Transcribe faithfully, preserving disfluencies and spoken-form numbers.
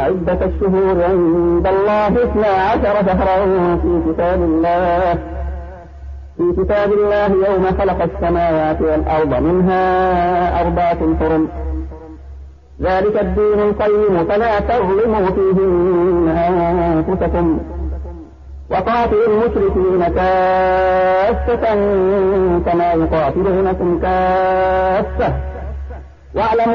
عدة الشهور عند الله اثنا عشر شهرا في كتاب الله في كتاب الله يوم خلق السماوات والأرض منها أربعة حرم ذلك الدين القيم فلا تظلموا فيهن أنفسكم وقاتلوا المشركين كافة كما يقاتلونكم كافة واعلموا